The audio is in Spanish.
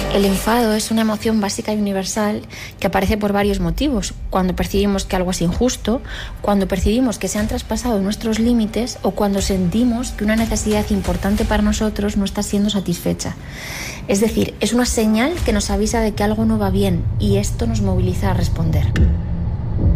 El enfado es una emoción básica y universal que aparece por varios motivos. Cuando percibimos que algo es injusto, cuando percibimos que se han traspasado nuestros límites o cuando sentimos que una necesidad importante para nosotros no está siendo satisfecha. Es decir, es una señal que nos avisa de que algo no va bien y esto nos moviliza a responder.